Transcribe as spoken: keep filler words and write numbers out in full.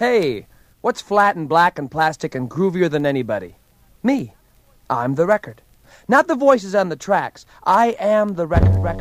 Hey, what's flat and black and plastic and groovier than anybody? Me. I'm the record. Not the voices on the tracks. I am the record record.